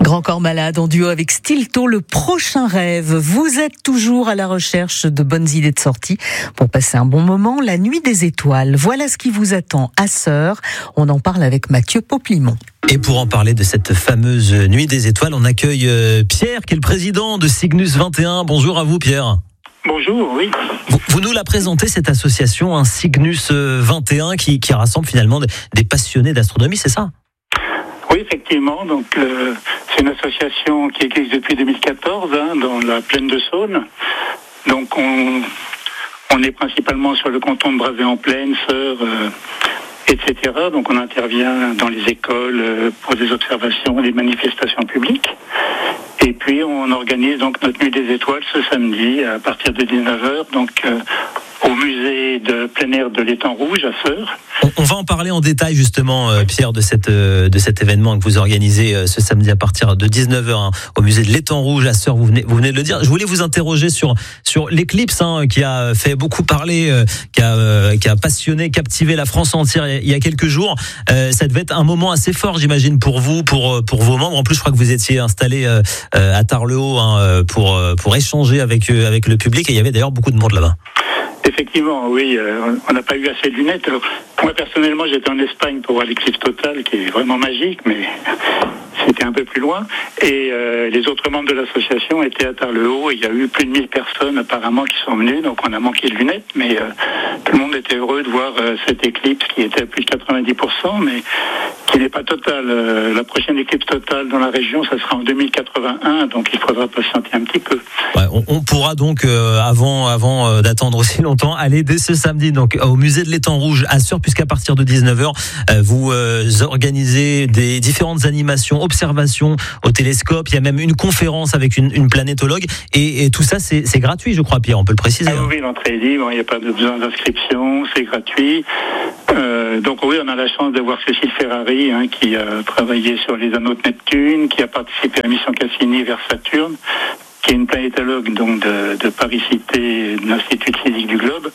Grand Corps Malade en duo avec Stilto, le prochain rêve. Vous êtes toujours à la recherche de bonnes idées de sortie pour passer un bon moment. La nuit des étoiles, voilà ce qui vous attend à Sœurs. On en parle avec Mathieu Poplimont. Et pour en parler de cette fameuse nuit des étoiles, on accueille Pierre, qui est le président de Cygnus 21. Bonjour à vous, Pierre. Bonjour, oui. Vous nous la présentez, cette association, Cygnus 21, qui rassemble finalement des passionnés d'astronomie, c'est ça ? Oui, effectivement. Donc, c'est une association qui existe depuis 2014 dans la plaine de Saône. Donc, on est principalement sur le canton de Bravay-en-Plaine, Sœurs, etc. Donc, on intervient dans les écoles pour des observations, des manifestations publiques. Et puis, on organise donc notre nuit des étoiles ce samedi à partir de 19h. Donc, au musée de plein air de l'Étang Rouge à Sœurs. On va en parler en détail justement, Pierre, de cet événement que vous organisez ce samedi à partir de 19h au musée de l'Étang Rouge à Sœurs. Vous venez de le dire. Je voulais vous interroger sur l'éclipse qui a fait beaucoup parler, qui a passionné, captivé la France entière il y a quelques jours. Ça devait être un moment assez fort, j'imagine, pour vous, pour vos membres. En plus, je crois que vous étiez installé à Tare-le-Haut pour échanger avec le public, et il y avait d'ailleurs beaucoup de monde là-bas. Effectivement, oui, on n'a pas eu assez de lunettes. Alors, moi, personnellement, j'étais en Espagne pour voir l'éclipse totale, qui est vraiment magique, mais c'était un peu plus loin. Et les autres membres de l'association étaient à Tare-le-Haut. Il y a eu plus de 1000 personnes, apparemment, qui sont venues. Donc, on a manqué de lunettes, mais tout le monde était heureux de voir cette éclipse qui était à plus de 90%, mais qui n'est pas totale. La prochaine éclipse totale dans la région, ça sera en 2081, donc il faudra patienter un petit peu. Ouais, on pourra donc, avant d'attendre aussi longtemps, aller dès ce samedi donc au musée de l'Étang Rouge à Sœurs, puisqu'à partir de 19h, vous organisez des différentes animations, observations au télescope. Il y a même une conférence avec une planétologue, et tout ça c'est gratuit, je crois, Pierre, on peut le préciser. Ah oui, l'entrée est libre, il n'y a pas besoin d'inscription, c'est gratuit. Donc oui, on a la chance de voir Cécile Ferrari, qui a travaillé sur les anneaux de Neptune, qui a participé à la mission Cassini vers Saturne, qui est une planétologue donc de Paris-Cité, de l'Institut de physique du globe,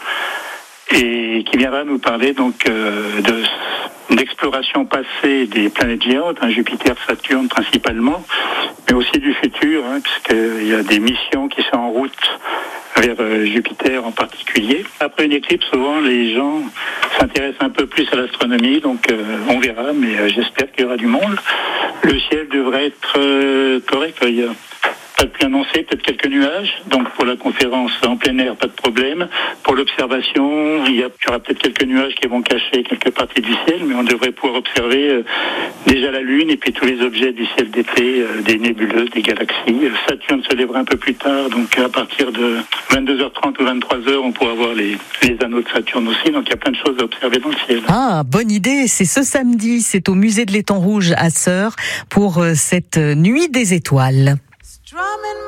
et qui viendra nous parler donc d'exploration passée des planètes géantes, Jupiter, Saturne principalement, mais aussi du futur, puisqu'il y a des missions qui sont en route vers Jupiter en particulier. Après une éclipse, souvent les gens s'intéressent un peu plus à l'astronomie, donc on verra, mais j'espère qu'il y aura du monde. Le ciel devrait être correct. Il y a pas de pluie annoncée, peut-être quelques nuages. Donc pour la conférence en plein air, pas de problème. Pour l'observation, il y aura peut-être quelques nuages qui vont cacher quelques parties du ciel, mais on devrait pouvoir observer déjà la Lune et puis tous les objets du ciel d'été, des nébuleuses, des galaxies. Saturne se lèvera un peu plus tard, donc à partir de 22h30 ou 23h, on pourra voir les anneaux de Saturne aussi. Donc il y a plein de choses à observer dans le ciel. Ah, bonne idée. C'est ce samedi, c'est au musée de l'Étang Rouge à Sœurs pour cette nuit des étoiles.